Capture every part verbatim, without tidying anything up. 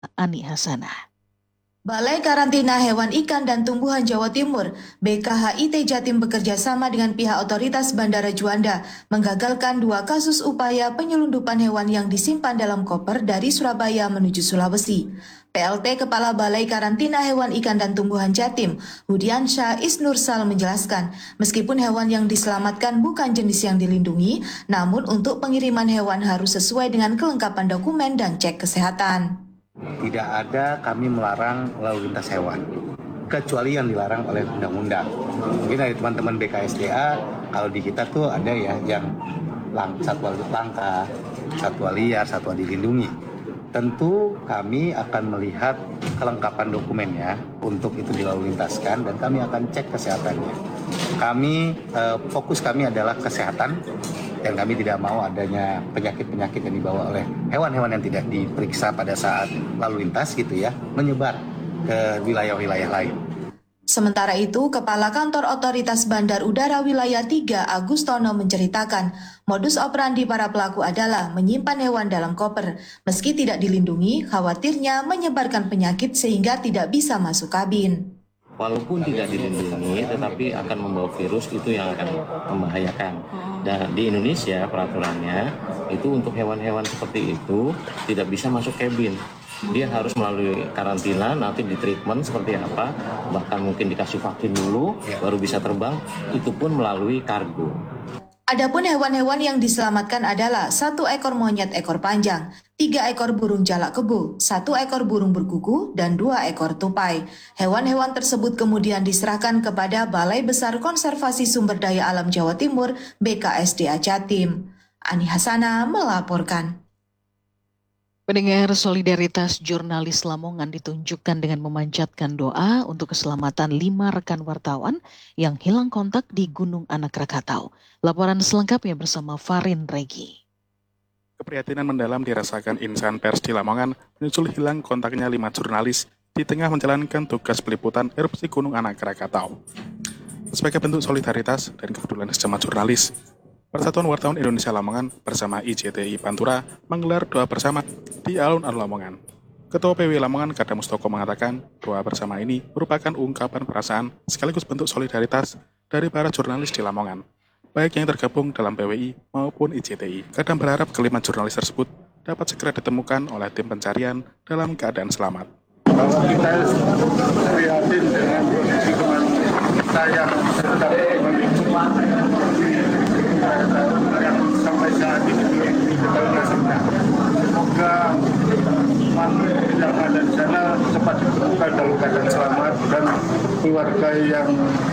Ani Hasanah. Balai Karantina Hewan Ikan dan Tumbuhan Jawa Timur (B K H I T Jatim) bekerja sama dengan pihak otoritas Bandara Juanda menggagalkan dua kasus upaya penyelundupan hewan yang disimpan dalam koper dari Surabaya menuju Sulawesi. P L T Kepala Balai Karantina Hewan Ikan dan Tumbuhan Jatim, Hudiansyah Isnursal menjelaskan, meskipun hewan yang diselamatkan bukan jenis yang dilindungi, namun untuk pengiriman hewan harus sesuai dengan kelengkapan dokumen dan cek kesehatan. Tidak ada kami melarang lalu lintas hewan, kecuali yang dilarang oleh undang-undang. Mungkin dari teman-teman B K S D A, kalau di kita tuh ada ya yang lang, satwa langka, satwa liar, satwa dilindungi. Tentu kami akan melihat kelengkapan dokumennya untuk itu dilalu lintaskan dan kami akan cek kesehatannya. Kami eh, fokus kami adalah kesehatan dan kami tidak mau adanya penyakit-penyakit yang dibawa oleh hewan-hewan yang tidak diperiksa pada saat lalu lintas gitu ya, menyebar ke wilayah-wilayah lain. Sementara itu, Kepala Kantor Otoritas Bandar Udara Wilayah tiga Agustono menceritakan, modus operandi para pelaku adalah menyimpan hewan dalam koper. Meski tidak dilindungi, khawatirnya menyebarkan penyakit sehingga tidak bisa masuk kabin. Walaupun tidak dilindungi, tetapi akan membawa virus, itu yang akan membahayakan. Dan di Indonesia peraturannya itu untuk hewan-hewan seperti itu tidak bisa masuk kabin. Dia harus melalui karantina, nanti di treatment seperti apa, bahkan mungkin dikasih vaksin dulu, baru bisa terbang, itu pun melalui kargo. Adapun hewan-hewan yang diselamatkan adalah satu ekor monyet ekor panjang, tiga ekor burung jalak kebo, satu ekor burung berkuku, dan dua ekor tupai. Hewan-hewan tersebut kemudian diserahkan kepada Balai Besar Konservasi Sumber Daya Alam Jawa Timur B K S D A Jatim. Ani Hasanah melaporkan. Pendengar, solidaritas jurnalis Lamongan ditunjukkan dengan memanjatkan doa untuk keselamatan lima rekan wartawan yang hilang kontak di Gunung Anak Rakatau. Laporan selengkapnya bersama Farin Regi. Keprihatinan mendalam dirasakan insan pers di Lamongan menyusul hilang kontaknya lima jurnalis di tengah menjalankan tugas peliputan erupsi Gunung Anak Rakatau. Sebagai bentuk solidaritas dan kepedulian sesama jurnalis, Persatuan Wartawan Indonesia Lamongan bersama I J T I Pantura menggelar doa bersama di alun-alun Lamongan. Ketua P W Lamongan Kada Mustoko mengatakan doa bersama ini merupakan ungkapan perasaan sekaligus bentuk solidaritas dari para jurnalis di Lamongan, baik yang tergabung dalam P W I maupun I J T I. Kadang berharap kelima jurnalis tersebut dapat segera ditemukan oleh tim pencarian dalam keadaan selamat. Bahwa kita prihatin dengan kondisi kemanusiaan kita yang sedang yang sampai saat ini belum ditemukan. Semoga yang ada di sana cepat ditemukan dalam keadaan selamat dan keluarga yang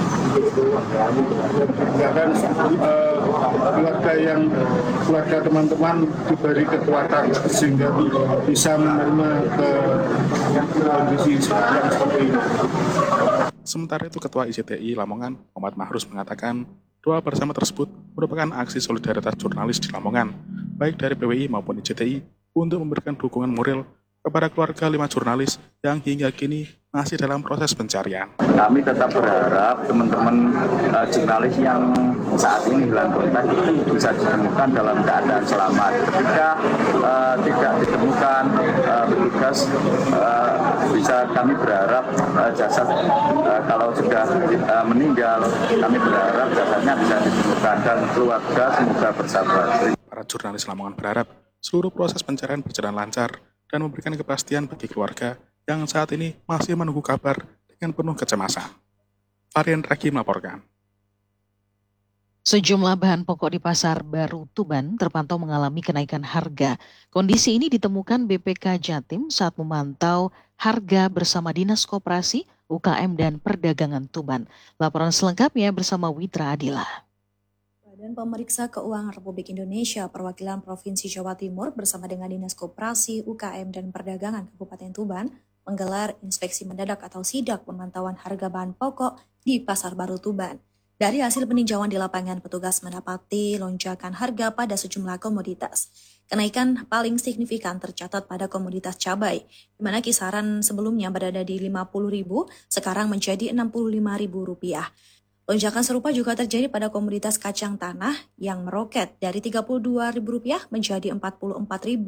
bahkan uh, keluarga yang keluarga teman-teman diberi kekuatan sehingga bisa menerima ke kondisi yang seperti ini. Sementara itu Ketua I J T I Lamongan Muhammad Mahrus mengatakan doa bersama tersebut merupakan aksi solidaritas jurnalis di Lamongan, baik dari P W I maupun I J T I, untuk memberikan dukungan moral kepada keluarga lima jurnalis yang hingga kini masih dalam proses pencarian. Kami tetap berharap teman-teman uh, jurnalis yang saat ini hilang kontak itu bisa ditemukan dalam keadaan selamat. Ketika uh, tidak ditemukan uh, petugas, uh, bisa kami berharap uh, jasad uh, kalau sudah uh, meninggal, kami berharap jasadnya bisa ditemukan dan keluarga semoga bersabar. Para jurnalis Lamongan berharap seluruh proses pencarian berjalan lancar dan memberikan kepastian bagi keluarga yang saat ini masih menunggu kabar dengan penuh kecemasan. Varian Raki melaporkan. Sejumlah bahan pokok di Pasar Baru Tuban terpantau mengalami kenaikan harga. Kondisi ini ditemukan B P K Jatim saat memantau harga bersama Dinas Koperasi, U K M dan Perdagangan Tuban. Laporan selengkapnya bersama Witra Adila. Badan Pemeriksa Keuangan Republik Indonesia Perwakilan Provinsi Jawa Timur bersama dengan Dinas Koperasi, U K M dan Perdagangan Kabupaten Tuban menggelar inspeksi mendadak atau sidak pemantauan harga bahan pokok di Pasar Baru Tuban. Dari hasil peninjauan di lapangan, petugas mendapati lonjakan harga pada sejumlah komoditas. Kenaikan paling signifikan tercatat pada komoditas cabai, di mana kisaran sebelumnya berada di lima puluh ribu, sekarang menjadi enam puluh lima ribu rupiah. Lonjakan serupa juga terjadi pada komoditas kacang tanah yang meroket dari tiga puluh dua ribu rupiah menjadi empat puluh empat ribu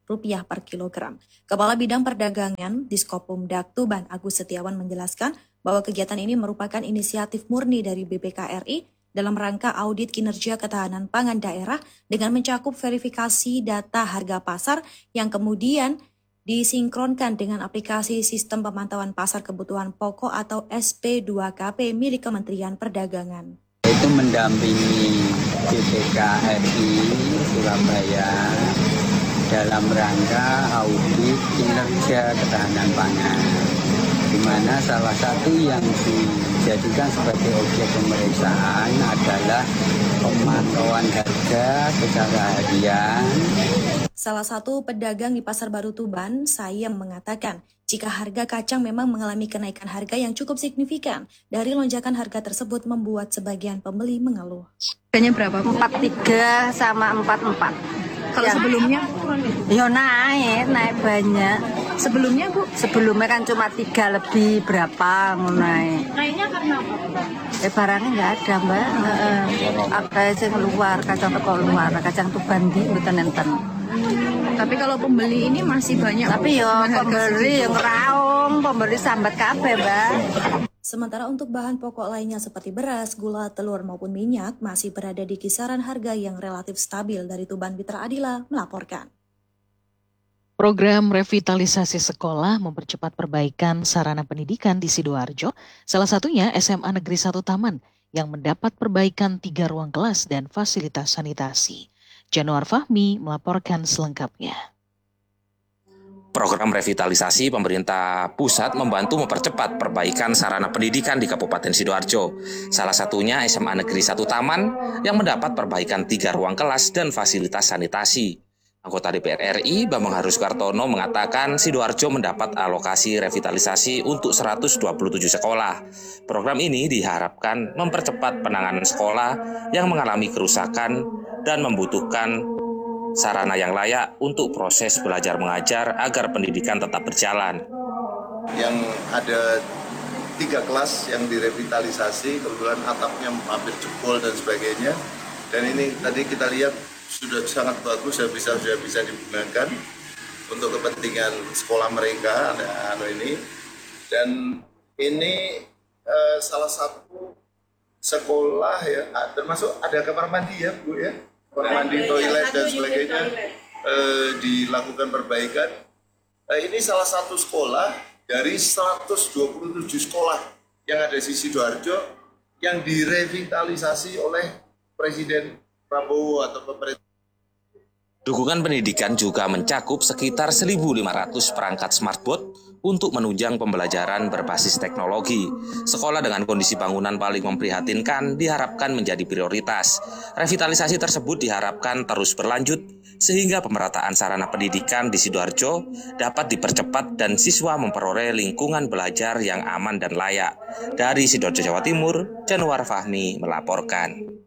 rupiah per kilogram. Kepala Bidang Perdagangan Diskopumdak Tuban Agus Setiawan menjelaskan bahwa kegiatan ini merupakan inisiatif murni dari B P K R I dalam rangka audit kinerja ketahanan pangan daerah dengan mencakup verifikasi data harga pasar yang kemudian disinkronkan dengan aplikasi Sistem Pemantauan Pasar Kebutuhan Pokok atau S P dua K P milik Kementerian Perdagangan. Itu mendampingi B P K R I Surabaya dalam rangka audit kinerja ketahanan pangan, di mana salah satu yang dijadikan sebagai objek pemeriksaan adalah pemantauan harga secara harian. Salah satu pedagang di Pasar Baru Tuban, Sayem, mengatakan jika harga kacang memang mengalami kenaikan harga yang cukup signifikan. Dari lonjakan harga tersebut membuat sebagian pembeli mengeluh. Harganya berapa? empat puluh tiga sama empat puluh empat. Kalau ya. Sebelumnya? Ya naik, naik banyak. Sebelumnya Bu? Sebelumnya kan cuma tiga lebih berapa naik. Naiknya karena apa? Eh barangnya nggak ada Mbak. Ada yang keluar, kacang teko luar, kacang Tuban di enten. Tapi kalau pembeli ini masih banyak. Tapi yo pembeli yang raung, pembeli sambat kabeh, Mbak. Sementara untuk bahan pokok lainnya seperti beras, gula, telur maupun minyak masih berada di kisaran harga yang relatif stabil. Dari Tuban, Mitra Adila melaporkan. Program revitalisasi sekolah mempercepat perbaikan sarana pendidikan di Sidoarjo, salah satunya S M A Negeri satu Taman yang mendapat perbaikan tiga ruang kelas dan fasilitas sanitasi. Januar Fahmi melaporkan selengkapnya. Program revitalisasi pemerintah pusat membantu mempercepat perbaikan sarana pendidikan di Kabupaten Sidoarjo. Salah satunya S M A Negeri satu Taman yang mendapat perbaikan tiga ruang kelas dan fasilitas sanitasi. Anggota D P R R I Bambang Haru Sukartono mengatakan Sidoarjo mendapat alokasi revitalisasi untuk seratus dua puluh tujuh sekolah. Program ini diharapkan mempercepat penanganan sekolah yang mengalami kerusakan dan membutuhkan sarana yang layak untuk proses belajar mengajar agar pendidikan tetap berjalan. Yang ada tiga kelas yang direvitalisasi, kebetulan atapnya hampir jebol dan sebagainya. Dan ini tadi kita lihat sudah sangat bagus, sudah bisa sudah bisa digunakan untuk kepentingan sekolah mereka. Ada anu ini, dan ini eh, salah satu sekolah ya, termasuk ada kamar mandi ya Bu ya. Kamar mandi, toilet dan sebagainya eh, dilakukan perbaikan. Eh, ini salah satu sekolah dari seratus dua puluh tujuh sekolah yang ada di Sidoarjo yang direvitalisasi oleh Presiden Prabowo atau pemerintah. Dukungan pendidikan juga mencakup sekitar seribu lima ratus perangkat smartboard untuk menunjang pembelajaran berbasis teknologi. Sekolah dengan kondisi bangunan paling memprihatinkan diharapkan menjadi prioritas. Revitalisasi tersebut diharapkan terus berlanjut sehingga pemerataan sarana pendidikan di Sidoarjo dapat dipercepat dan siswa memperoleh lingkungan belajar yang aman dan layak. Dari Sidoarjo, Jawa Timur, Januar Fahmi melaporkan.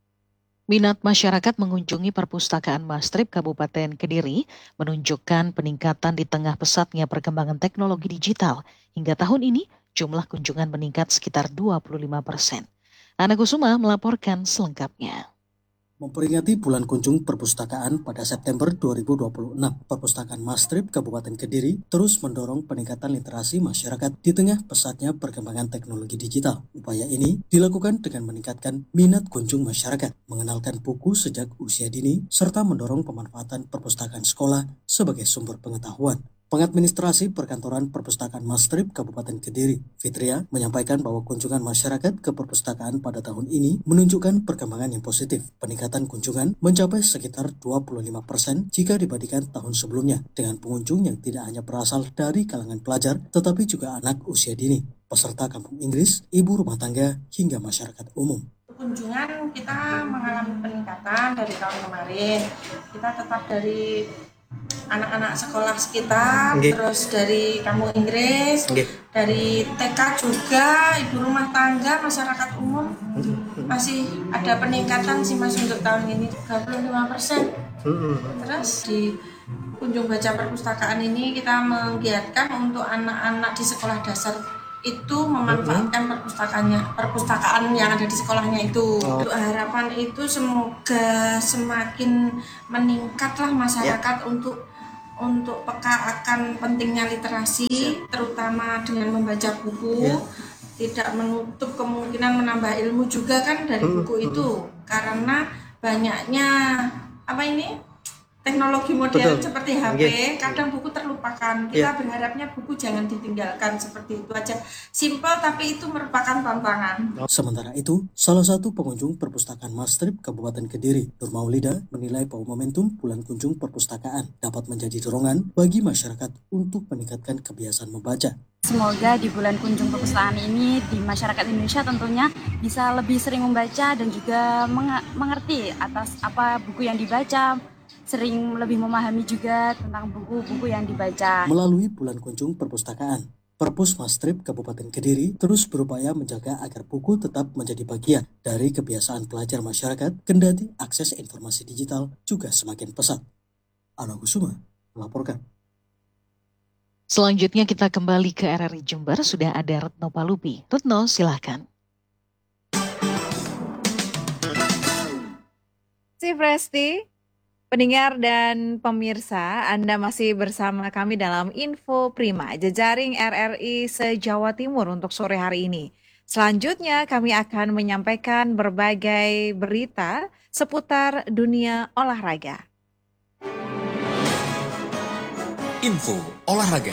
Minat masyarakat mengunjungi perpustakaan Mastrip Kabupaten Kediri menunjukkan peningkatan di tengah pesatnya perkembangan teknologi digital. Hingga tahun ini, jumlah kunjungan meningkat sekitar dua puluh lima persen. Ana Kusuma melaporkan selengkapnya. Memperingati bulan kunjung perpustakaan pada September dua ribu dua puluh enam, Perpustakaan Mastrip Kabupaten Kediri terus mendorong peningkatan literasi masyarakat di tengah pesatnya perkembangan teknologi digital. Upaya ini dilakukan dengan meningkatkan minat kunjung masyarakat, mengenalkan buku sejak usia dini, serta mendorong pemanfaatan perpustakaan sekolah sebagai sumber pengetahuan. Pengadministrasi Perkantoran Perpustakaan Mastrip Kabupaten Kediri, Fitria, menyampaikan bahwa kunjungan masyarakat ke perpustakaan pada tahun ini menunjukkan perkembangan yang positif. Peningkatan kunjungan mencapai sekitar dua puluh lima persen jika dibandingkan tahun sebelumnya, dengan pengunjung yang tidak hanya berasal dari kalangan pelajar, tetapi juga anak usia dini, peserta kampung Inggris, ibu rumah tangga, hingga masyarakat umum. Kunjungan kita mengalami peningkatan dari tahun kemarin. Kita tetap dari anak-anak sekolah sekitar, okay. Terus dari kampung Inggris, okay. Dari T K juga, ibu rumah tangga, masyarakat umum, masih ada peningkatan sih Mas untuk tahun ini tiga puluh lima persen. Terus di kunjung baca perpustakaan ini kita menggiatkan untuk anak-anak di sekolah dasar itu memanfaatkan perpustakaannya, perpustakaan yang ada di sekolahnya itu. Oh. Untuk harapan itu semoga semakin meningkatlah masyarakat ya. Untuk untuk peka akan pentingnya literasi, terutama dengan membaca buku, ya. Tidak menutup kemungkinan menambah ilmu juga kan dari hmm, buku hmm. itu, karena banyaknya apa ini teknologi modern Betul. Seperti H P, okay. Kadang buku terlupakan. Kita yeah. berharapnya buku jangan ditinggalkan, seperti itu aja. Simpel tapi itu merupakan tantangan. Sementara itu, salah satu pengunjung perpustakaan Mastrip Kabupaten Kediri, Nur Maulida, menilai bahwa momentum Bulan Kunjung Perpustakaan dapat menjadi dorongan bagi masyarakat untuk meningkatkan kebiasaan membaca. Semoga di bulan kunjung perpustakaan ini di masyarakat Indonesia tentunya bisa lebih sering membaca dan juga meng- mengerti atas apa buku yang dibaca, sering lebih memahami juga tentang buku-buku yang dibaca. Melalui Bulan Kunjung Perpustakaan, Perpus Mastrip Kabupaten Kediri terus berupaya menjaga agar buku tetap menjadi bagian dari kebiasaan pelajar masyarakat, kendati akses informasi digital juga semakin pesat. Ana Kusuma melaporkan. Selanjutnya kita kembali ke R R I Jember, sudah ada Retno Palupi. Retno, silahkan. Si Presti, pendengar dan pemirsa, Anda masih bersama kami dalam Info Prima, jejaring R R I se-Jawa Timur untuk sore hari ini. Selanjutnya kami akan menyampaikan berbagai berita seputar dunia olahraga. Info olahraga.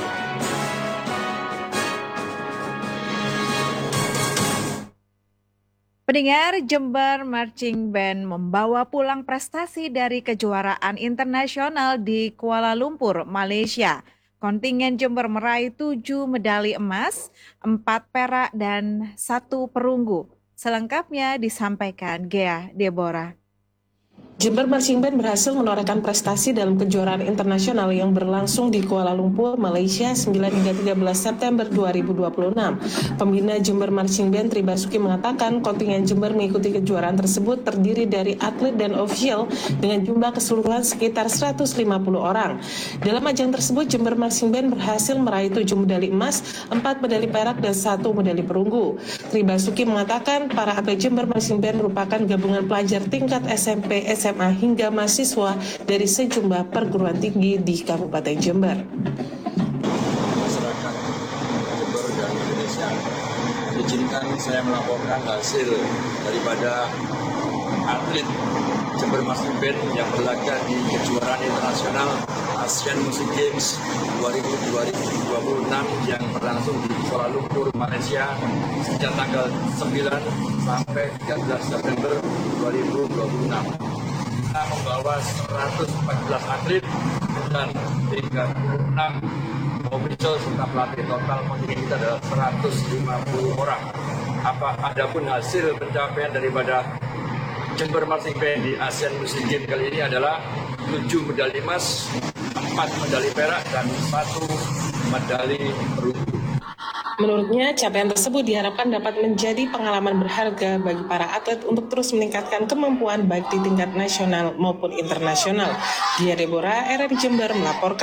Pendengar, Jember Marching Band membawa pulang prestasi dari kejuaraan internasional di Kuala Lumpur, Malaysia. Kontingen Jember meraih tujuh medali emas, empat perak dan satu perunggu. Selengkapnya disampaikan Gea Deborah. Jember Marching Band berhasil menorehkan prestasi dalam kejuaraan internasional yang berlangsung di Kuala Lumpur, Malaysia sembilan hingga tiga belas September dua ribu dua puluh enam. Pembina Jember Marching Band Tri Basuki mengatakan kontingen Jember mengikuti kejuaraan tersebut terdiri dari atlet dan ofisial dengan jumlah keseluruhan sekitar seratus lima puluh orang. Dalam ajang tersebut, Jember Marching Band berhasil meraih tujuh medali emas, empat medali perak dan satu medali perunggu. Tri Basuki mengatakan para atlet Jember Marching Band merupakan gabungan pelajar tingkat S M P, S M A hingga mahasiswa dari sejumlah perguruan tinggi di Kabupaten Jember. Masyarakat Jember dan Indonesia, izinkan saya melaporkan hasil daripada atlet Jember Marching Band yang berlaga di kejuaraan internasional Asian Music Games dua ribu dua puluh enam yang berlangsung di Kuala Lumpur, Malaysia sejak tanggal sembilan sampai tiga belas September dua ribu dua puluh enam. Kita membawa seratus empat belas atlet dan tiga puluh enam official serta pelatih. Total kontingen kita adalah seratus lima puluh orang. Apa adapun hasil pencapaian daripada Jember Marching Band di Asian Music Games kali ini adalah tujuh medali emas, empat medali perak dan satu medali perunggu. Menurutnya, capaian tersebut diharapkan dapat menjadi pengalaman berharga bagi para atlet untuk terus meningkatkan kemampuan baik di tingkat nasional maupun internasional. Dia Deborah, R R I Jember melaporkan.